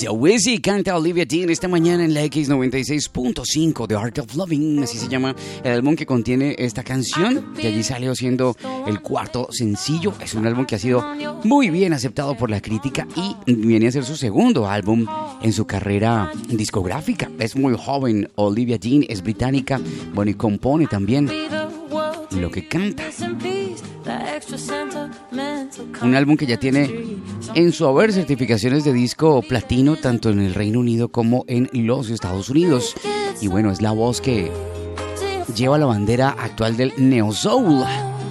So Wizzy canta Olivia Dean esta mañana en la X96.5 The Art of Loving, así se llama el álbum que contiene esta canción, que allí salió siendo el cuarto sencillo. Es un álbum que ha sido muy bien aceptado por la crítica y viene a ser su segundo álbum en su carrera discográfica. Es muy joven, Olivia Dean es británica, bueno, y compone también lo que canta. Un álbum que ya tiene en su haber certificaciones de disco platino tanto en el Reino Unido como en los Estados Unidos. Y bueno, es la voz que lleva la bandera actual del Neo Soul.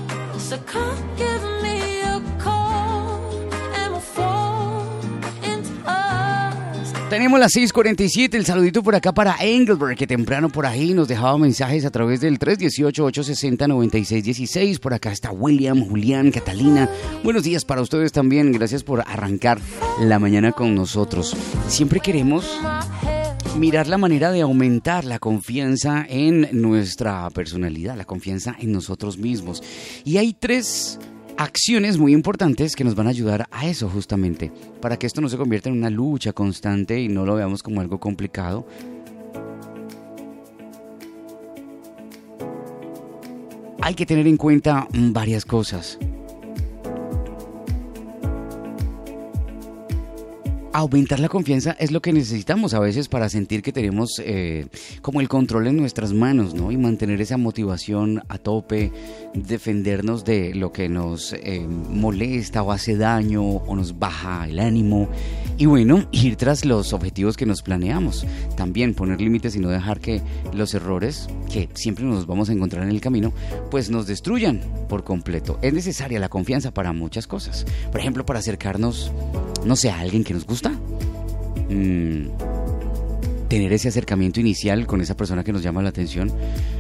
Tenemos las 6:47, el saludito por acá para Engelbert, que temprano por ahí nos dejaba mensajes a través del 318-860-9616. Por acá está William, Julián, Catalina. Buenos días para ustedes también, gracias por arrancar la mañana con nosotros. Siempre queremos mirar la manera de aumentar la confianza en nuestra personalidad, la confianza en nosotros mismos. Y hay tres acciones muy importantes que nos van a ayudar a eso justamente, para que esto no se convierta en una lucha constante y no lo veamos como algo complicado. Hay que tener en cuenta varias cosas. Aumentar la confianza es lo que necesitamos a veces para sentir que tenemos como el control en nuestras manos, ¿no? Y mantener esa motivación a tope, defendernos de lo que nos molesta o hace daño o nos baja el ánimo. Y bueno, ir tras los objetivos que nos planeamos. También poner límites y no dejar que los errores, que siempre nos vamos a encontrar en el camino, pues nos destruyan por completo. Es necesaria la confianza para muchas cosas. Por ejemplo, para acercarnos, no sé, a alguien que nos gusta. Tener ese acercamiento inicial con esa persona que nos llama la atención.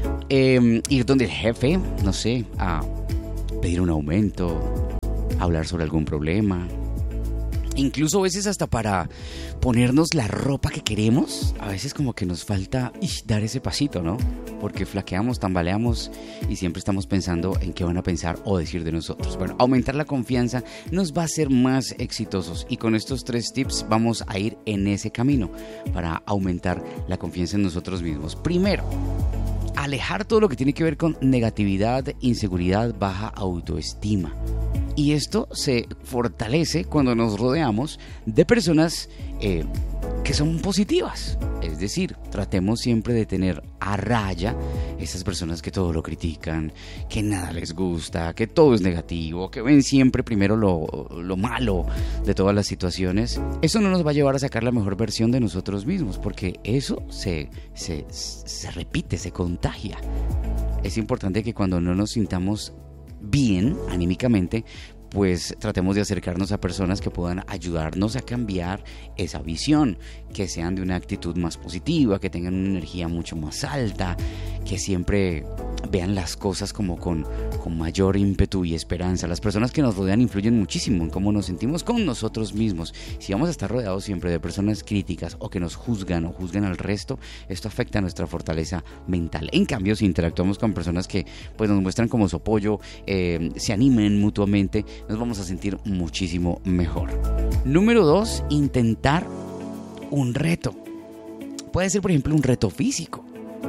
Ir donde el jefe, no sé, a pedir un aumento, hablar sobre algún problema. Incluso a veces hasta para ponernos la ropa que queremos, a veces como que nos falta dar ese pasito, ¿no? Porque flaqueamos, tambaleamos y siempre estamos pensando en qué van a pensar o decir de nosotros. Bueno, aumentar la confianza nos va a hacer más exitosos y con estos tres tips vamos a ir en ese camino para aumentar la confianza en nosotros mismos. Primero, alejar todo lo que tiene que ver con negatividad, inseguridad, baja autoestima. Y esto se fortalece cuando nos rodeamos de personas que son positivas. Es decir, tratemos siempre de tener a raya esas personas que todo lo critican, que nada les gusta, que todo es negativo, que ven siempre primero lo malo de todas las situaciones. Eso no nos va a llevar a sacar la mejor versión de nosotros mismos, porque eso se repite, se contagia. Es importante que cuando no nos sintamos bien anímicamente, pues tratemos de acercarnos a personas que puedan ayudarnos a cambiar esa visión, que sean de una actitud más positiva, que tengan una energía mucho más alta, que siempre vean las cosas como con mayor ímpetu y esperanza. Las personas que nos rodean influyen muchísimo en cómo nos sentimos con nosotros mismos. Si vamos a estar rodeados siempre de personas críticas o que nos juzgan o juzgan al resto, esto afecta a nuestra fortaleza mental. En cambio, si interactuamos con personas que pues nos muestran como su apoyo, se animen mutuamente, nos vamos a sentir muchísimo mejor. Número 2, intentar un reto. Puede ser, por ejemplo, un reto físico.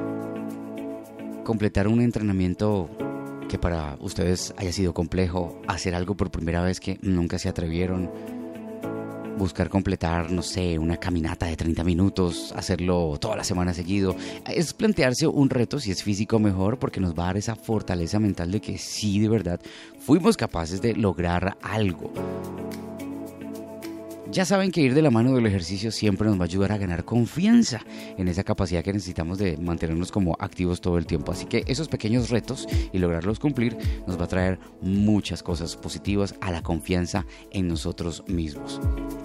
Completar un entrenamiento que para ustedes haya sido complejo, hacer algo por primera vez que nunca se atrevieron, buscar completar, no sé, una caminata de 30 minutos, hacerlo toda la semana seguido. Es plantearse un reto, si es físico mejor, porque nos va a dar esa fortaleza mental de que sí, de verdad, fuimos capaces de lograr algo. Ya saben que ir de la mano del ejercicio siempre nos va a ayudar a ganar confianza en esa capacidad que necesitamos de mantenernos como activos todo el tiempo. Así que esos pequeños retos y lograrlos cumplir nos va a traer muchas cosas positivas a la confianza en nosotros mismos.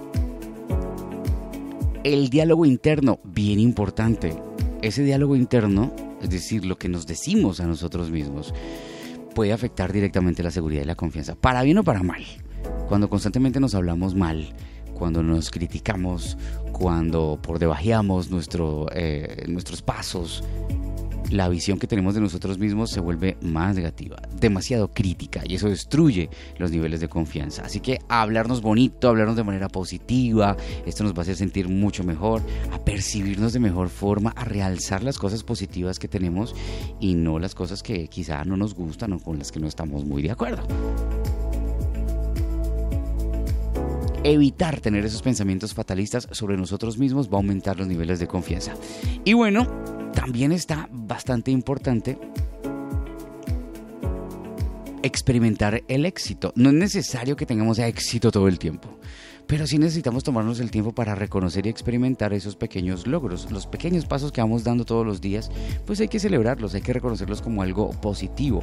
El diálogo interno, bien importante. Ese diálogo interno, es decir, lo que nos decimos a nosotros mismos, puede afectar directamente la seguridad y la confianza, para bien o para mal. Cuando constantemente nos hablamos mal, cuando nos criticamos, cuando por debajeamos nuestros pasos, la visión que tenemos de nosotros mismos se vuelve más negativa, demasiado crítica, y eso destruye los niveles de confianza. Así que a hablarnos bonito, a hablarnos de manera positiva, esto nos va a hacer sentir mucho mejor, a percibirnos de mejor forma, a realzar las cosas positivas que tenemos y no las cosas que quizá no nos gustan o con las que no estamos muy de acuerdo. Evitar tener esos pensamientos fatalistas sobre nosotros mismos va a aumentar los niveles de confianza. Y bueno, también está bastante importante experimentar el éxito. No es necesario que tengamos éxito todo el tiempo, pero sí necesitamos tomarnos el tiempo para reconocer y experimentar esos pequeños logros, los pequeños pasos que vamos dando todos los días. Pues hay que celebrarlos, hay que reconocerlos como algo positivo.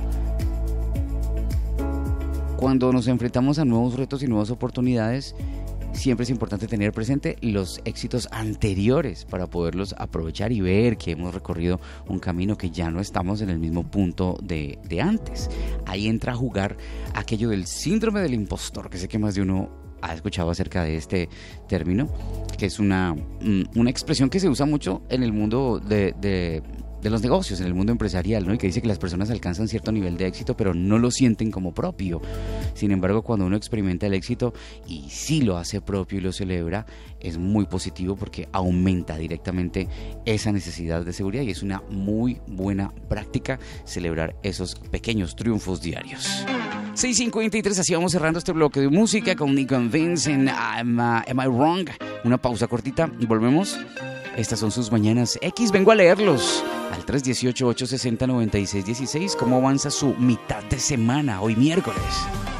Cuando nos enfrentamos a nuevos retos y nuevas oportunidades, siempre es importante tener presente los éxitos anteriores para poderlos aprovechar y ver que hemos recorrido un camino, que ya no estamos en el mismo punto de antes. Ahí entra a jugar aquello del síndrome del impostor, que sé que más de uno ha escuchado acerca de este término, que es una expresión que se usa mucho en el mundo de los negocios, en el mundo empresarial, ¿no? Y que dice que las personas alcanzan cierto nivel de éxito, pero no lo sienten como propio. Sin embargo, cuando uno experimenta el éxito y sí lo hace propio y lo celebra, es muy positivo porque aumenta directamente esa necesidad de seguridad, y es una muy buena práctica celebrar esos pequeños triunfos diarios. 6:53, así vamos cerrando este bloque de música con Nico and Vince en Am I Wrong? Una pausa cortita y volvemos. Estas son sus Mañanas X, vengo a leerlos al 318-860-9616. ¿Cómo avanza su mitad de semana hoy miércoles?